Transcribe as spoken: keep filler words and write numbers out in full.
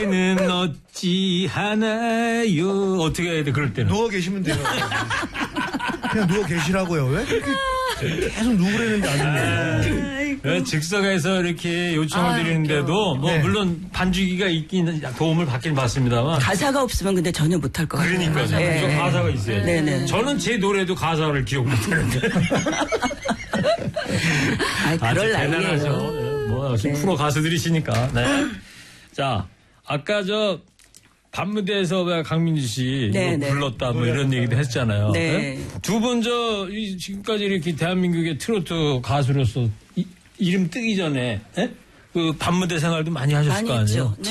이제는 어찌 하나요? 어떻게 해야 돼, 그럴 때는? 누워 계시면 돼요. 그냥 누워 계시라고요. 왜 그렇게 계속 누우려는지 안 듣는 네, 즉석에서 이렇게 요청을 아이고. 드리는데도 뭐 네. 물론 반주기가 있긴 도움을 받긴 받습니다만 가사가 없으면 근데 전혀 못할 것 같아요. 그러니까요. 네. 무조건 가사가 있어야지. 네네. 저는 제 노래도 가사를 기억 못하는데. 아, 그럴 대단하죠. 나이에요. 네, 뭐 역시 네. 프로 가수들이시니까. 네. 자, 아까 저 밤무대에서 왜 강민주 씨 네, 뭐 네. 불렀다 뭐 이런 얘기도 했잖아요. 네. 두 분 저 지금까지 이렇게 대한민국의 트로트 가수로서 이, 이름 뜨기 전에 예? 그 밤무대 생활도 많이 하셨을 많이 거 아니에요? 했죠.